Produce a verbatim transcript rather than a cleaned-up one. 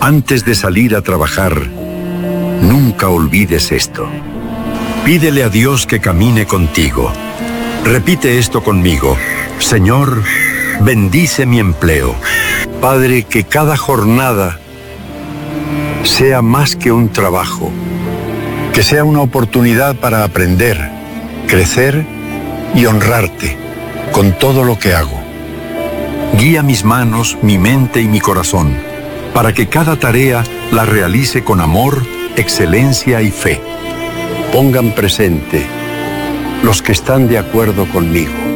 Antes de salir a trabajar, nunca olvides esto. Pídele a Dios que camine contigo. Repite esto conmigo. Señor, bendice mi empleo. Padre, que cada jornada sea más que un trabajo, que sea una oportunidad para aprender, crecer y honrarte con todo lo que hago. Guía mis manos, mi mente y mi corazón, para que cada tarea la realice con amor, excelencia y fe. Pongan presente los que están de acuerdo conmigo.